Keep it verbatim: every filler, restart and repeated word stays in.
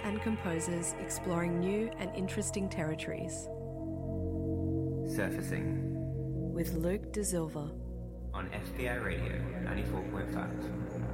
and composers exploring new and interesting territories. Surfacing with Luke De Silva on S P I Radio ninety-four point five.